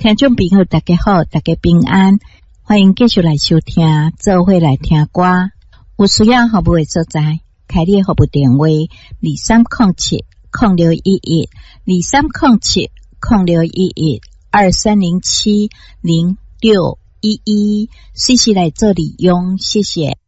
听众朋友大家好，大家平安，欢迎继续来收听做伙来听歌。有需要服务的所在，开立服务电话23070611 23070611 23070611，随时来做利用，谢谢。